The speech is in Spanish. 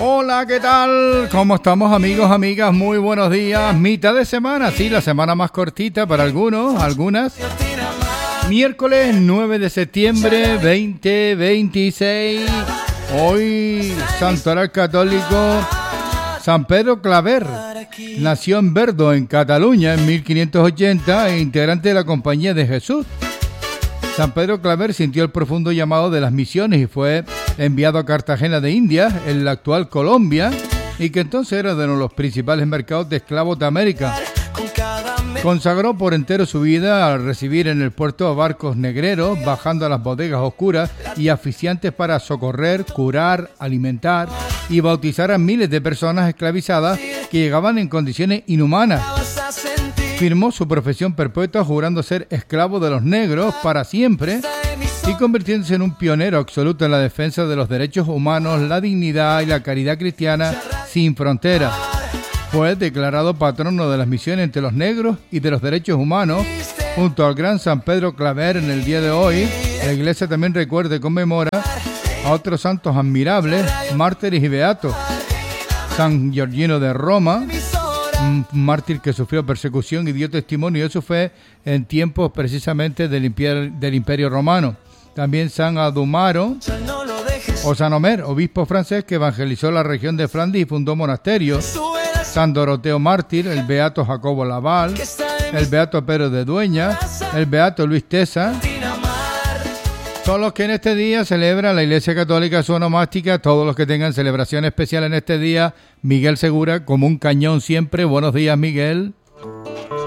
Hola, ¿qué tal? ¿Cómo estamos, amigos, amigas? Muy buenos días. Mitad de semana, sí, la semana más cortita para algunos, algunas. Miércoles 9 de septiembre 2026. Hoy, santoral católico San Pedro Claver. Nació en Verdo, en Cataluña, en 1580, e integrante de la Compañía de Jesús. San Pedro Claver sintió el profundo llamado de las misiones y fue enviado a Cartagena de Indias, en la actual Colombia, y que entonces era de uno de los principales mercados de esclavos de América. Consagró por entero su vida al recibir en el puerto a barcos negreros, bajando a las bodegas oscuras y asfixiantes para socorrer, curar, alimentar y bautizar a miles de personas esclavizadas que llegaban en condiciones inhumanas. Firmó su profesión perpetua jurando ser esclavo de los negros para siempre y convirtiéndose en un pionero absoluto en la defensa de los derechos humanos, la dignidad y la caridad cristiana sin fronteras. Fue declarado patrono de las misiones entre los negros y de los derechos humanos. Junto al gran San Pedro Claver, en el día de hoy, la Iglesia también recuerda y conmemora a otros santos admirables, mártires y beatos. San Giorgino de Roma, un mártir que sufrió persecución y dio testimonio de su fe en tiempos precisamente del Imperio Romano. También San Adumaro o San Omer, obispo francés que evangelizó la región de Flandes y fundó monasterios. San Doroteo mártir, el beato Jacobo Laval, el beato Pedro de Dueña, el beato Luis Tesa. Son los que en este día celebra la Iglesia Católica su onomástica. Todos los que tengan celebración especial en este día, Miguel Segura, como un cañón siempre. Buenos días, Miguel.